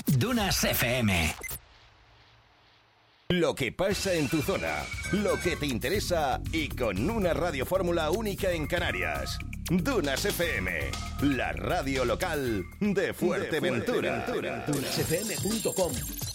Dunas FM. Lo que pasa en tu zona, lo que te interesa y con una radiofórmula única en Canarias. Dunas FM, la radio local de Fuerteventura. Dunasfm.com